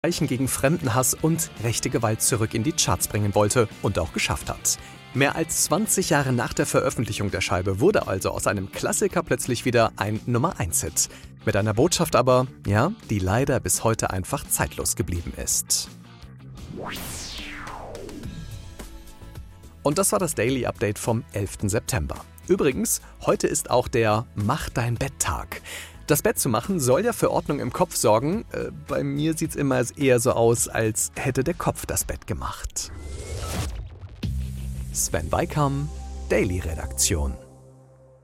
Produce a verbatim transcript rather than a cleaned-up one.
Zeichen gegen Fremdenhass und rechte Gewalt zurück in die Charts bringen wollte und auch geschafft hat. Mehr als zwanzig Jahre nach der Veröffentlichung der Scheibe wurde also aus einem Klassiker plötzlich wieder ein Nummer eins Hit. Mit einer Botschaft aber, ja, die leider bis heute einfach zeitlos geblieben ist. Und das war das Daily Update vom elften September. Übrigens, heute ist auch der Mach dein Bett-Tag. Das Bett zu machen soll ja für Ordnung im Kopf sorgen. Äh, bei mir sieht's immer eher so aus, als hätte der Kopf das Bett gemacht. Sven Weikam, Daily Redaktion.